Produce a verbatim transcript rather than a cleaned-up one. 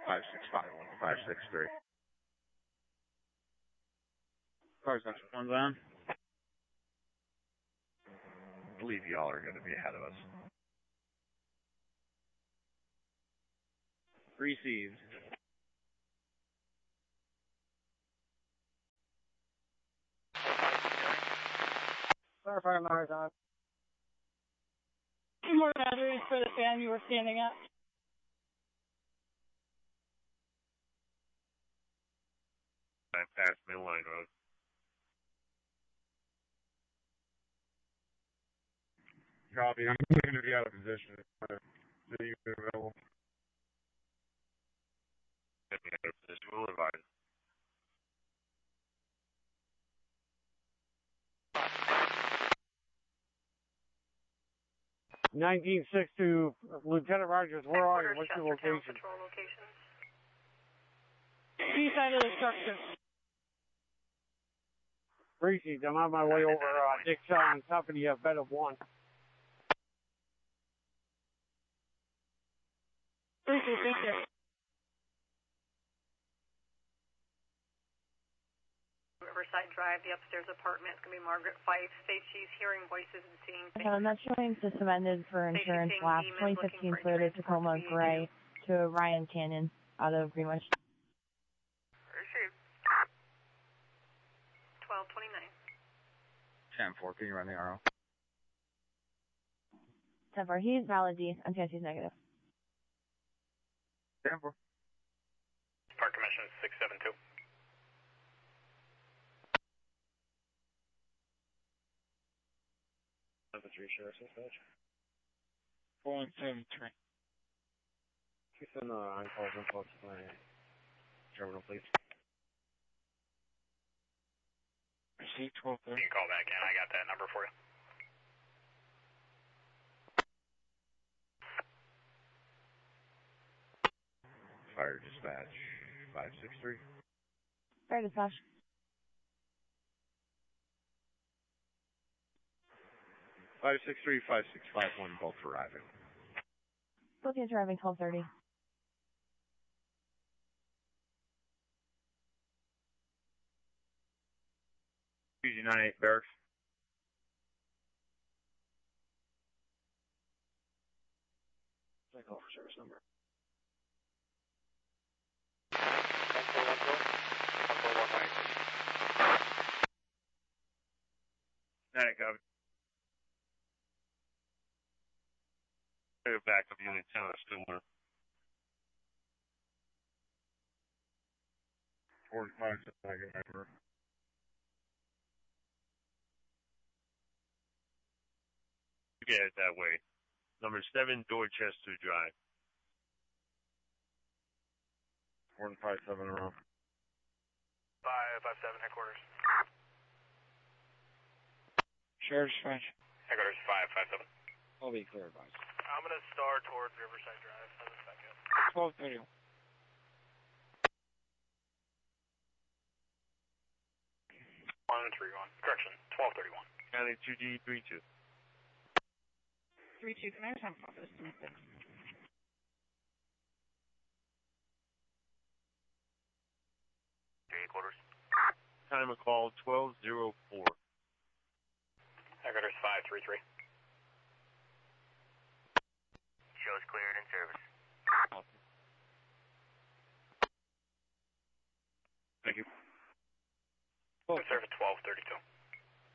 five six five one five six three. Cars on one's on. I believe y'all are going to be ahead of us. Received. Clarify Mars on. Two more batteries for the fan you were standing at. I passed Midline Road. Copy. I'm going to be out of position. So you can available. Get me out of position. We'll advise. nineteen six to Lieutenant Rogers, where are you? What's your location? East side of the structure. Received. I'm on my way over uh, Dick Sean Company, a bed of one. Received, thank you. Riverside Drive, the upstairs apartment. It's going to be Margaret Fife. Safe, she's hearing voices and seeing things. I'm not showing system ended for insurance last twenty fifteen Toyota Tacoma Gray to Ryan Canyon out of Greenwich. Received. twelve twenty-nine. ten four, can you run the R O? ten four, he's valid D. I'm he's negative. ten four. Park Commission six seven two. seven three, Sheriff's Dispatch. four one seven three. Please send the on-call info to my terminal, please. Receipt twelve thirty. You can call back in. I got that number for you. Fire Dispatch five six three. Fire dispatch. five six three, five six five one, both arriving. Both units arriving twelve thirty. P G nine eight Barracks. Check call for service number. Static, copy. Backup unit ten is still there. forty-five, second, remember. Get it that way. Number seven, Dorchester Drive. one five seven around. five five seven, headquarters. Sheriff's Dispatch. Headquarters five five seven. I'll be clear, advice. I'm going to star towards Riverside Drive. Seven seconds. twelve thirty. one three one. Correction, twelve thirty-one. County two G three two. three two, can I have office? Headquarters. Time of call twelve oh four. Headquarters five three three. Shows cleared in service. Thank you. In service twelve thirty-two.